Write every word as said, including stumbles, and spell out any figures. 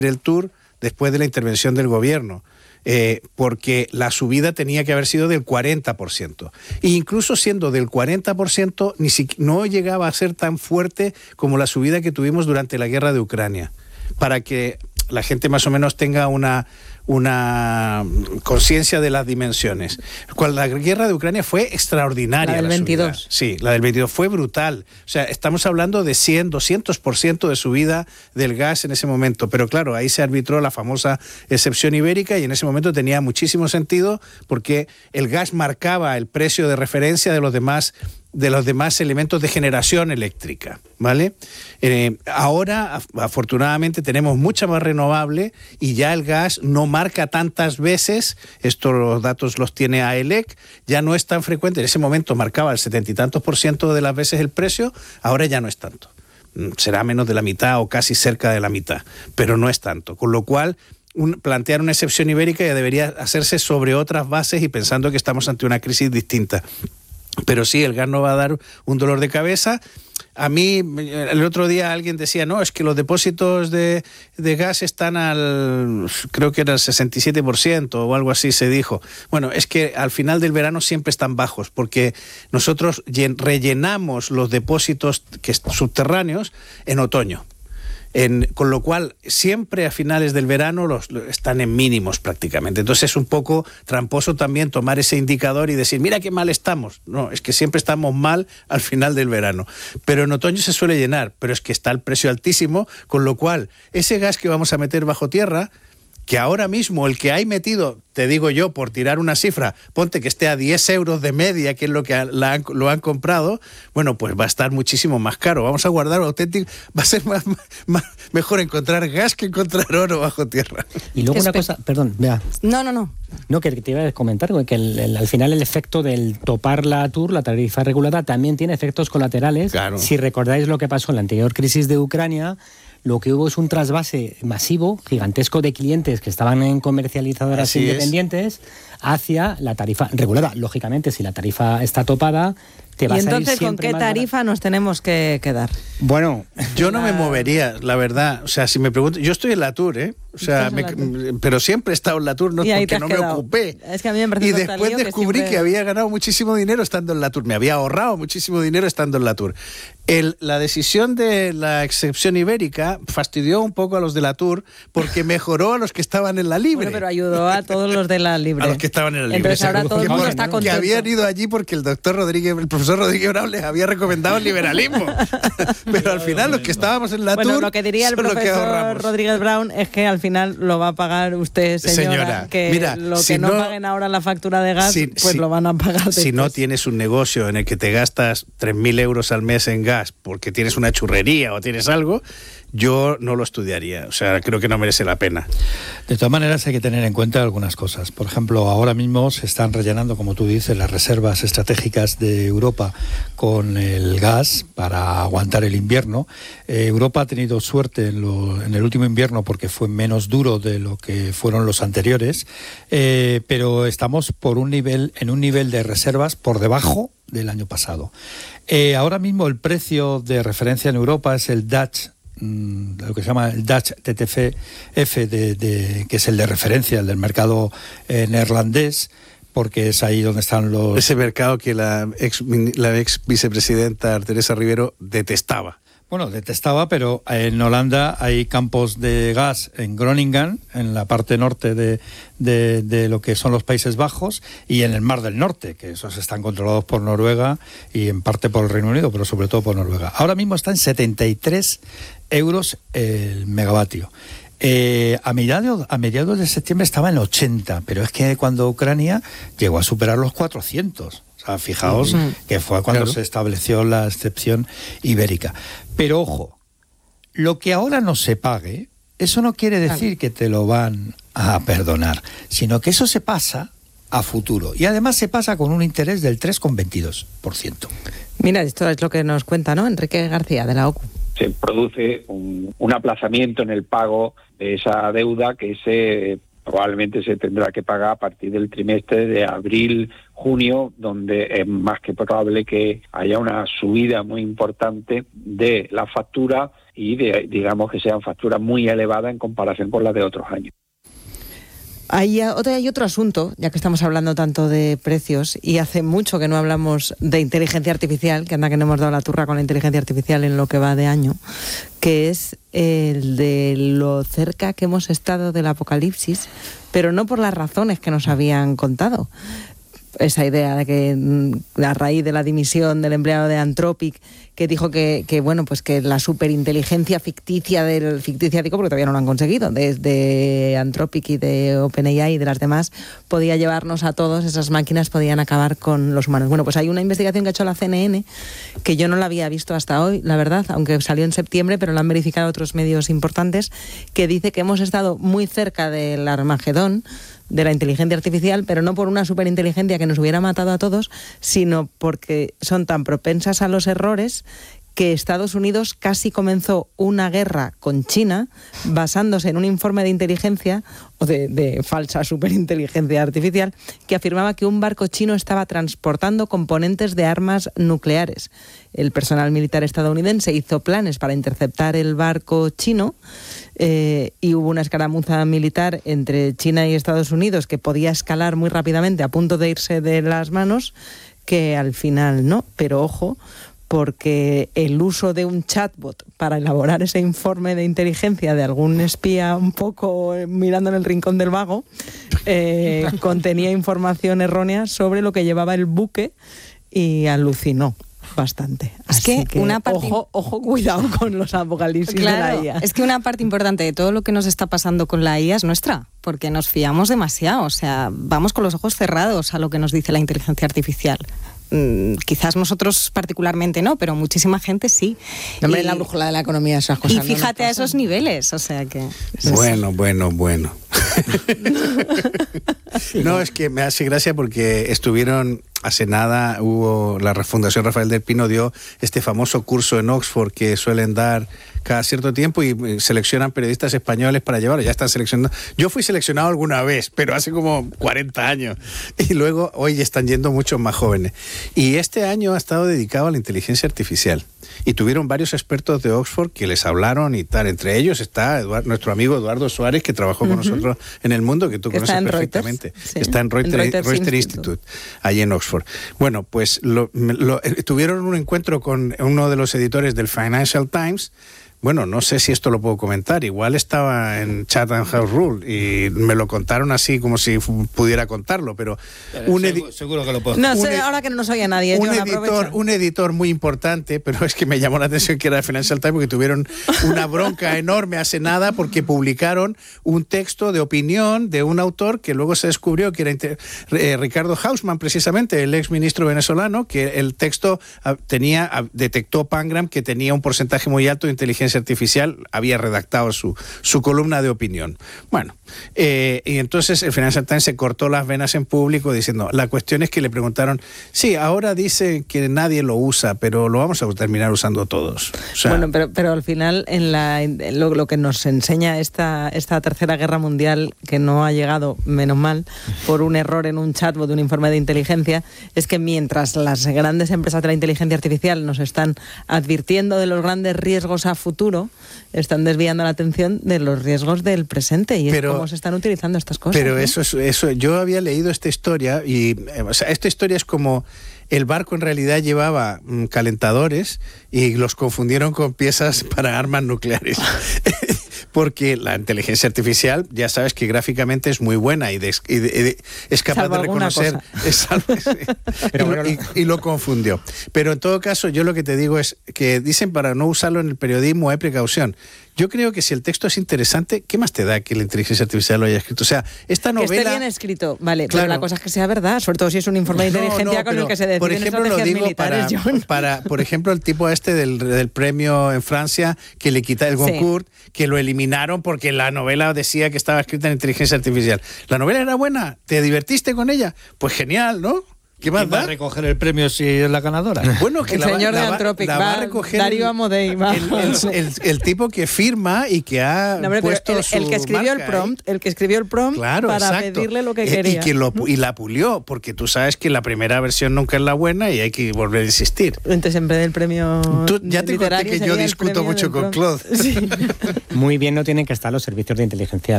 el tour después de la intervención del gobierno. Eh, porque la subida tenía que haber sido del cuarenta por ciento. E incluso siendo del cuarenta por ciento, ni si, no llegaba a ser tan fuerte como la subida que tuvimos durante la guerra de Ucrania. Para que la gente más o menos tenga una, una conciencia de las dimensiones. La guerra de Ucrania fue extraordinaria. La del la veintidós. Subida. Sí, la del veintidós fue brutal. O sea, estamos hablando de cien, doscientos por ciento de subida del gas en ese momento. Pero claro, ahí se arbitró la famosa excepción ibérica y en ese momento tenía muchísimo sentido porque el gas marcaba el precio de referencia de los demás de los demás elementos de generación eléctrica, ¿vale? Eh, ahora, afortunadamente, tenemos mucha más renovable y ya el gas no marca tantas veces, estos los datos los tiene A E L E C, ya no es tan frecuente, en ese momento marcaba el setenta y tantos por ciento de las veces el precio, ahora ya no es tanto. Será menos de la mitad o casi cerca de la mitad, pero no es tanto, con lo cual Un, plantear una excepción ibérica ya debería hacerse sobre otras bases y pensando que estamos ante una crisis distinta. Pero sí, el gas no va a dar un dolor de cabeza. A mí, el otro día alguien decía, no, es que los depósitos de, de gas están al, creo que era el sesenta y siete por ciento o algo así se dijo. Bueno, es que al final del verano siempre están bajos, porque nosotros rellenamos los depósitos que, subterráneos en otoño. En, con lo cual, siempre a finales del verano los, los están en mínimos prácticamente. Entonces es un poco tramposo también tomar ese indicador y decir, mira qué mal estamos. No, es que siempre estamos mal al final del verano. Pero en otoño se suele llenar, pero es que está el precio altísimo, con lo cual ese gas que vamos a meter bajo tierra, que ahora mismo el que hay metido, te digo yo, por tirar una cifra, ponte que esté a diez euros de media, que es lo que la han, lo han comprado, bueno, pues va a estar muchísimo más caro. Vamos a guardar auténtico, va a ser más, más mejor encontrar gas que encontrar oro bajo tierra. Y luego una cosa, perdón, vea. No, no, no. No, que te iba a comentar que el, el, al final el efecto del topar la T U R, la tarifa regulada, también tiene efectos colaterales. Claro. Si recordáis lo que pasó en la anterior crisis de Ucrania, lo que hubo es un trasvase masivo, gigantesco, de clientes que estaban en comercializadoras Así independientes es. hacia la tarifa regulada. Lógicamente, si la tarifa está topada, te va a ¿Y salir entonces con qué tarifa barato. Nos tenemos que quedar? Bueno, yo no me movería, la verdad. O sea, si me pregunto, yo estoy en la T U R, ¿eh? O sea, me, pero siempre he estado en la T U R, no porque no quedado. me ocupé. Es que a mí me parece y después descubrí que, siempre... que había ganado muchísimo dinero estando en la T U R. Me había ahorrado muchísimo dinero estando en la T U R. El, la decisión de la excepción ibérica fastidió un poco a los de la T U R porque mejoró a los que estaban en la libre. Bueno, pero ayudó a todos los de la libre. A los que estaban en la libre. Entonces ahora todo el mundo está contento. Que habían ido allí porque el doctor Rodríguez, el profesor Rodríguez Brown les había recomendado el liberalismo. Pero al final los que estábamos en la bueno, T U R lo que diría el profesor Rodríguez Brown es que al final lo va a pagar usted, señora, señora que mira, lo que si no, no paguen ahora la factura de gas, si, pues si, lo van a pagar después. Si no tienes un negocio en el que te gastas tres mil euros al mes en gas porque tienes una churrería o tienes algo, yo no lo estudiaría. O sea, creo que no merece la pena. De todas maneras hay que tener en cuenta algunas cosas. Por ejemplo, ahora mismo se están rellenando, como tú dices, las reservas estratégicas de Europa con el gas para aguantar el invierno. Eh, Europa ha tenido suerte en, lo, en el último invierno porque fue menos duro de lo que fueron los anteriores, eh, pero estamos por un nivel, en un nivel de reservas por debajo del año pasado. Eh, ahora mismo el precio de referencia en Europa es el Dutch, lo que se llama el Dutch T T F, de, de, que es el de referencia, el del mercado eh, neerlandés, porque es ahí donde están los... Ese mercado que la ex, la ex vicepresidenta Teresa Rivero detestaba. Bueno, detestaba, pero en Holanda hay campos de gas en Groningen, en la parte norte de, de, de lo que son los Países Bajos, y en el Mar del Norte, que esos están controlados por Noruega y en parte por el Reino Unido, pero sobre todo por Noruega. Ahora mismo está en setenta y tres euros el megavatio. Eh, a, mediados, a mediados de septiembre estaba en ochenta, pero es que cuando Ucrania llegó a superar los cuatrocientos. O sea, fijaos uh-huh. que fue cuando claro. se estableció la excepción ibérica. Pero ojo, lo que ahora no se pague, eso no quiere decir que te lo van a perdonar, sino que eso se pasa a futuro. Y además se pasa con un interés del tres coma veintidós por ciento. Mira, esto es lo que nos cuenta, ¿no? Enrique García, de la O C U. Se produce un, un aplazamiento en el pago de esa deuda que se probablemente se tendrá que pagar a partir del trimestre de abril, junio, donde es más que probable que haya una subida muy importante de la factura y de, digamos que sean facturas muy elevadas en comparación con las de otros años. Hay otro, hay otro asunto, ya que estamos hablando tanto de precios, y hace mucho que no hablamos de inteligencia artificial, que anda que no hemos dado la turra con la inteligencia artificial en lo que va de año, que es el de lo cerca que hemos estado del apocalipsis, pero no por las razones que nos habían contado. Esa idea de que a raíz de la dimisión del empleado de Anthropic, que dijo que, que bueno, pues que la superinteligencia ficticia del ficticia digo porque todavía no lo han conseguido, desde Anthropic y de OpenAI y de las demás, podía llevarnos a todos, esas máquinas podían acabar con los humanos. Bueno, pues hay una investigación que ha hecho la C N N que yo no la había visto hasta hoy, la verdad, aunque salió en septiembre, pero la han verificado otros medios importantes, que dice que hemos estado muy cerca del Armagedón de la inteligencia artificial, pero no por una superinteligencia que nos hubiera matado a todos, sino porque son tan propensas a los errores que Estados Unidos casi comenzó una guerra con China basándose en un informe de inteligencia o de, de falsa superinteligencia artificial que afirmaba que un barco chino estaba transportando componentes de armas nucleares. El personal militar estadounidense hizo planes para interceptar el barco chino eh, y hubo una escaramuza militar entre China y Estados Unidos que podía escalar muy rápidamente a punto de irse de las manos, que al final no, pero ojo, porque el uso de un chatbot para elaborar ese informe de inteligencia de algún espía un poco mirando en el rincón del vago eh, contenía información errónea sobre lo que llevaba el buque y alucinó bastante. Es Así que, que una parte... ojo, ojo, cuidado con los apocalipsis claro, de la I A. Es que una parte importante de todo lo que nos está pasando con la I A es nuestra, porque nos fiamos demasiado, o sea, vamos con los ojos cerrados a lo que nos dice la inteligencia artificial. Mm, quizás nosotros particularmente no, pero muchísima gente sí. Hombre, y, la brújula de la economía, esas cosas. Y fíjate no a esos niveles, o sea que... Bueno, bueno, bueno. No, es que me hace gracia porque estuvieron... Hace nada hubo, la Fundación Rafael del Pino dio este famoso curso en Oxford que suelen dar cada cierto tiempo y seleccionan periodistas españoles para llevarlo. Ya están seleccionando. Yo fui seleccionado alguna vez, pero hace como cuarenta años. Y luego hoy están yendo muchos más jóvenes. Y este año ha estado dedicado a la inteligencia artificial. Y tuvieron varios expertos de Oxford que les hablaron y tal. Entre ellos está Eduard, nuestro amigo Eduardo Suárez, que trabajó con uh-huh. nosotros en El Mundo, que tú que conoces perfectamente. Sí. Está en Reuters, Reuters, Reuters Institute, Institute, allí en Oxford. Bueno, pues lo, lo, tuvieron un encuentro con uno de los editores del Financial Times. Bueno, no sé si esto lo puedo comentar. Igual estaba en Chatham House Rule y me lo contaron así como si pudiera contarlo, pero... pero un seguro, seguro que lo puedo. No sé, ahora que no nos oye nadie. Un editor, un editor muy importante, pero es que me llamó la atención que era el Financial Times porque tuvieron una bronca enorme hace nada porque publicaron un texto de opinión de un autor que luego se descubrió que era eh, Ricardo Hausmann, precisamente, el ex ministro venezolano, que el texto tenía, detectó Pangram que tenía un porcentaje muy alto de inteligencia artificial, había redactado su, su columna de opinión. Bueno, eh, y entonces el Financial Times se cortó las venas en público diciendo, la cuestión es que le preguntaron, sí, ahora dice que nadie lo usa, pero lo vamos a terminar usando todos. O sea, bueno, pero, pero al final en la, en lo, lo que nos enseña esta, esta tercera guerra mundial, que no ha llegado, menos mal, por un error en un chatbot de un informe de inteligencia, es que mientras las grandes empresas de la inteligencia artificial nos están advirtiendo de los grandes riesgos a futuro, están desviando la atención de los riesgos del presente y pero, es cómo se están utilizando estas cosas. Pero ¿no? eso es, eso, yo había leído esta historia y, o sea, esta historia es como el barco en realidad llevaba mm, calentadores y los confundieron con piezas para armas nucleares. Porque la inteligencia artificial, ya sabes que gráficamente es muy buena y, de, y, de, y de, es capaz Salvo de reconocer es, salvo, Pero bueno, y, y lo confundió. Pero en todo caso, yo lo que te digo es que dicen para no usarlo en el periodismo hay precaución. Yo creo que si el texto es interesante, ¿qué más te da que la inteligencia artificial lo haya escrito? O sea, esta novela... Que esté bien escrito, vale, claro. Pero la cosa es que sea verdad, sobre todo si es un informe de inteligencia no, no, con el que se deciden por ejemplo, estrategias lo digo militares. Para, para, por ejemplo, el tipo este del, del premio en Francia, que le quita el Goncourt, sí. que lo eliminaron porque la novela decía que estaba escrita en inteligencia artificial. ¿La novela era buena? ¿Te divertiste con ella? Pues genial, ¿no? ¿Qué más ¿Quién va da? a recoger el premio si es la ganadora? Bueno, que El la va- señor la de va- Anthropic, la va va, a recoger Darío el- Amodei, va. El, el- el- el tipo que firma y que ha No, hombre, pero puesto el, su el que escribió el marca prompt, el que escribió el prompt ahí. Claro, para exacto. pedirle lo que Eh, quería. Y, que lo, pu- y la pulió, porque tú sabes que la primera versión nunca es la buena y hay que volver a insistir. Entonces, en vez del premio Tú- ya te conté literario, que yo sería el discuto premio mucho del con prompt. Claude. Sí. Muy bien no tienen que estar los servicios de inteligencia